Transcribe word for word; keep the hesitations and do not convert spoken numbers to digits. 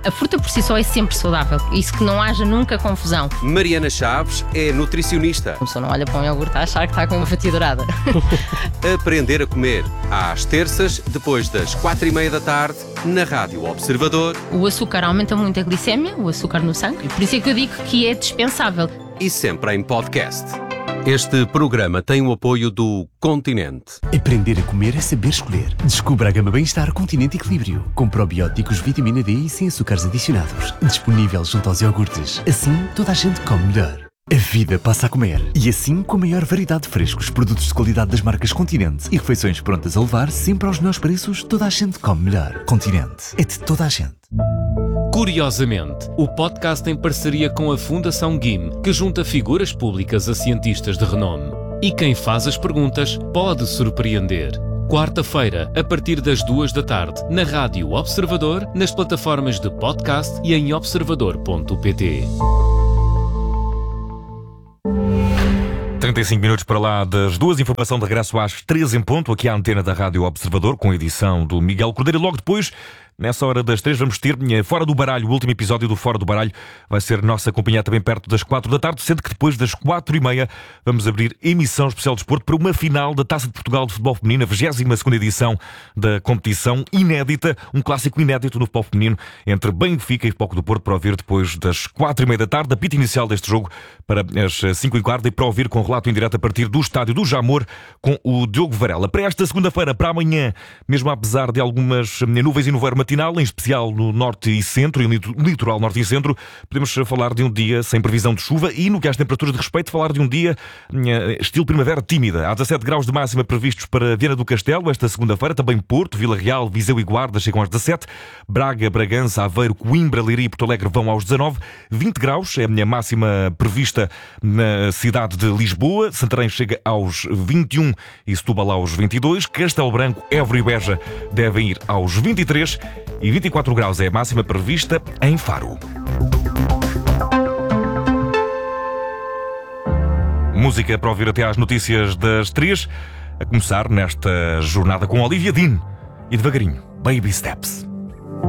A fruta por si só é sempre saudável, isso que não haja nunca confusão. Mariana Chaves é nutricionista. A pessoa não olha para um iogurte a achar que está com uma fatia dourada. Aprender a comer, às terças, depois das quatro e meia da tarde, na Rádio Observador. O açúcar aumenta muito a glicémia, o açúcar no sangue, por isso é que eu digo que é dispensável. E sempre em podcast. Este programa tem o apoio do Continente. Aprender a comer é saber escolher. Descubra a gama Bem-Estar Continente Equilíbrio, com probióticos, vitamina D e sem açúcares adicionados. Disponível junto aos iogurtes. Assim, toda a gente come melhor. A vida passa a comer. E assim, com a maior variedade de frescos, produtos de qualidade das marcas Continente e refeições prontas a levar, sempre aos melhores preços, toda a gente come melhor. Continente. É de toda a gente. Curiosamente, o podcast em parceria com a Fundação G I M, que junta figuras públicas a cientistas de renome. E quem faz as perguntas pode surpreender. Quarta-feira, a partir das duas da tarde, na Rádio Observador, nas plataformas de podcast e em observador ponto pt. trinta e cinco minutos para lá das duas, informação de regresso às três em ponto, aqui à antena da Rádio Observador, com a edição do Miguel Cordeiro. Logo depois, nessa hora das três, vamos ter Fora do Baralho. O último episódio do Fora do Baralho vai ser nossa companhia também perto das quatro da tarde, sendo que depois das quatro e meia vamos abrir emissão especial de desporto para uma final da Taça de Portugal de Futebol Feminino, a vigésima segunda edição da competição inédita, um clássico inédito no futebol feminino entre Benfica e Futebol Clube do Porto, para ouvir depois das quatro e meia da tarde, apito inicial deste jogo para as cinco e quarta, e para ouvir com relato em direto a partir do estádio do Jamor com o Diogo Varela. Para esta segunda-feira, para amanhã, mesmo apesar de algumas nuvens e nevoeiro matinal, em especial no norte e centro, e no litoral norte e centro, podemos falar de um dia sem previsão de chuva e, no que às temperaturas de respeito, falar de um dia estilo primavera tímida. Há dezassete graus de máxima previstos para Viana do Castelo esta segunda-feira, também Porto, Vila Real, Viseu e Guarda chegam aos dezassete, Braga, Bragança, Aveiro, Coimbra, Leiria e Porto Alegre vão aos dezanove, vinte graus é a minha máxima prevista na cidade de Lisboa, Santarém chega aos vinte e um e Setúbal aos vinte e dois, Castelo Branco, Évora e Beja devem ir aos vinte e três e vinte e quatro graus é a máxima prevista em Faro. Música para ouvir até às notícias das três, a começar nesta jornada com Olivia Dean e devagarinho, Baby Steps.